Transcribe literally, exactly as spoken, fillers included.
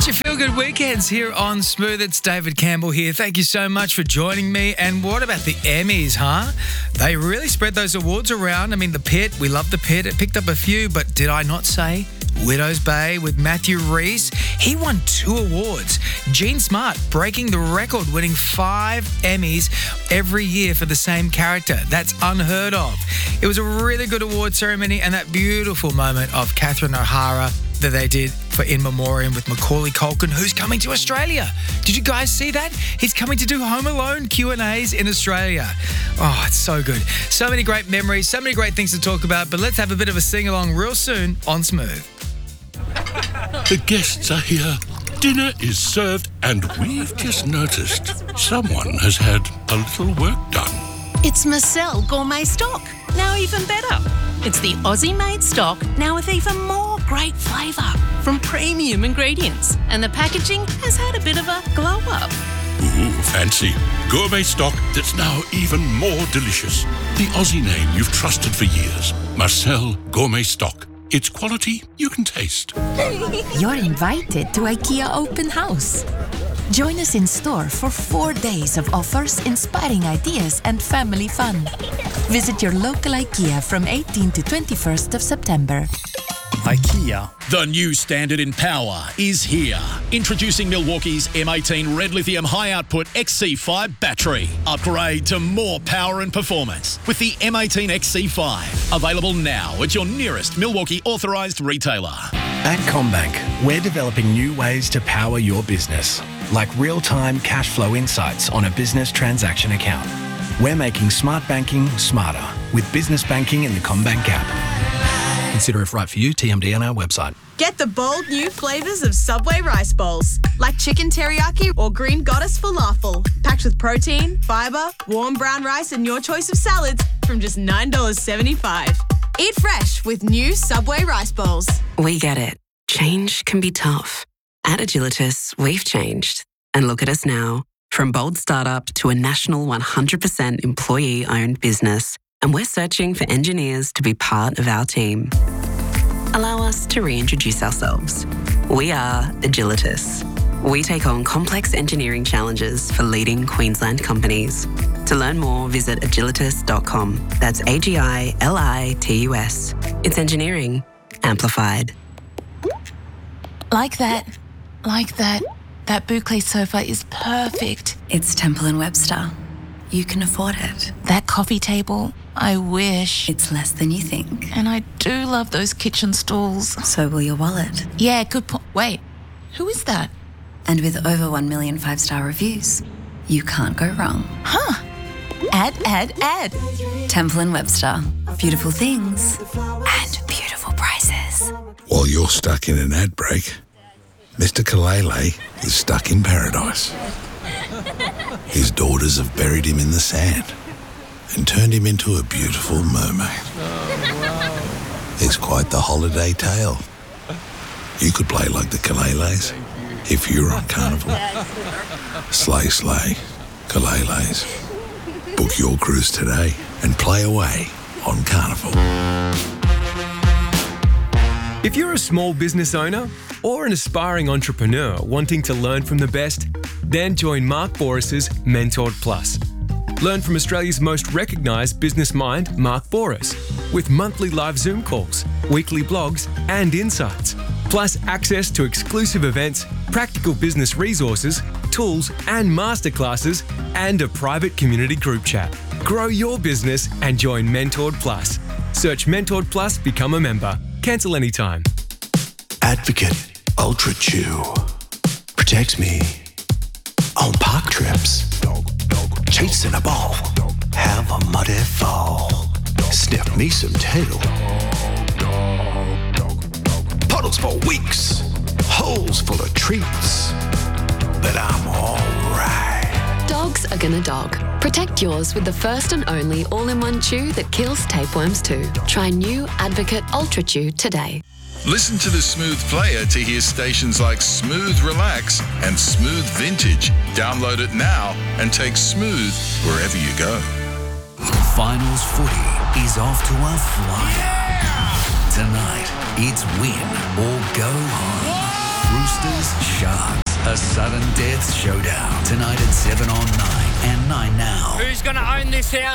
It's your Feel Good Weekends here on Smooth. It's David Campbell here. Thank you so much for joining me. And what about the Emmys, huh? They really spread those awards around. I mean, The Pit, we love The Pit. It picked up a few, but did I not say Widow's Bay with Matthew Rhys? He won two awards. Gene Smart breaking the record, winning five Emmys every year for the same character. That's unheard of. It was a really good award ceremony, and that beautiful moment of Catherine O'Hara that they did for In Memoriam with Macaulay Culkin, who's coming to Australia. Did you guys see that? He's coming to do Home Alone Q and A's in Australia. Oh, it's so good. So many great memories, so many great things to talk about, but let's have a bit of a sing-along real soon on Smooth. The guests are here, dinner is served, and we've just noticed someone has had a little work done. It's Marcel Gourmet Stock, now even better. It's the Aussie-made stock, now with even more great flavour from premium ingredients. And the packaging has had a bit of a glow-up. Ooh, fancy. Gourmet stock that's now even more delicious. The Aussie name you've trusted for years. Marcel Gourmet Stock. It's quality you can taste. You're invited to IKEA Open House. Join us in store for four days of offers, inspiring ideas and family fun. Visit your local IKEA from eighteenth to twenty-first of September. IKEA. The new standard in power is here. Introducing Milwaukee's M eighteen Red Lithium High Output X C five battery. Upgrade to more power and performance with the M eighteen X C five. Available now at your nearest Milwaukee authorised retailer. At CommBank, we're developing new ways to power your business, like real-time cash flow insights on a business transaction account. We're making smart banking smarter with business banking in the CommBank app. Consider if right for you, T M D on our website. Get the bold new flavours of Subway rice bowls, like chicken teriyaki or green goddess falafel, packed with protein, fibre, warm brown rice and your choice of salads from just nine dollars seventy-five. Eat fresh with new Subway rice bowls. We get it. Change can be tough. At Agilitas, we've changed. And look at us now. From bold startup to a national one hundred percent employee-owned business. And we're searching for engineers to be part of our team. Allow us to reintroduce ourselves. We are Agilitas. We take on complex engineering challenges for leading Queensland companies. To learn more, visit agilitas dot com. That's A G I L I T U S. It's engineering amplified. Like that. Like that. That boucle sofa is perfect. It's Temple and Webster. You can afford it. That coffee table, I wish. It's less than you think. And I do love those kitchen stools. So will your wallet. Yeah, good point. Wait, who is that? And with over one million five-star reviews, you can't go wrong. Huh. Add, add, add. Temple and Webster. Beautiful things and beautiful prices. While you're stuck in an ad break, Mister Kalele is stuck in paradise. His daughters have buried him in the sand and turned him into a beautiful mermaid. Oh, wow. It's quite the holiday tale. You could play like the Kaleles if you were on Carnival. Slay, slay, Kaleles. Book your cruise today and play away on Carnival. If you're a small business owner or an aspiring entrepreneur wanting to learn from the best, then join Mark Boris's Mentored Plus. Learn from Australia's most recognised business mind, Mark Boris, with monthly live Zoom calls, weekly blogs and insights, plus access to exclusive events, practical business resources, tools and masterclasses, and a private community group chat. Grow your business and join Mentored Plus. Search Mentored Plus, become a member. Cancel anytime. Advocate Ultra Chew protects me on park trips, chasing a ball, have a muddy fall, sniff me some tail, puddles for weeks, holes full of treats, but I'm alright. Dogs are gonna dog. Protect yours with the first and only all-in-one chew that kills tapeworms too. Try new Advocate Ultra Chew today. Listen to the Smooth player to hear stations like Smooth Relax and Smooth Vintage. Download it now and take Smooth wherever you go. Finals footy is off to a flyer. Yeah! Tonight, it's win or go home. Whoa! Roosters, Sharks. A sudden death showdown. Tonight at seven on nine and nine now. Who's going to own this house?